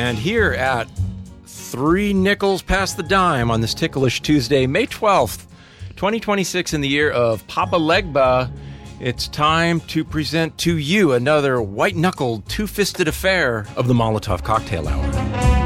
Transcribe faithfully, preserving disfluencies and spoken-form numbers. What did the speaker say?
And here at three nickels past the dime on this ticklish Tuesday, May twelfth, twenty twenty-six, in the year of Papa Legba, it's time to present to you another white-knuckled, two-fisted affair of the Molotov Cocktail Hour.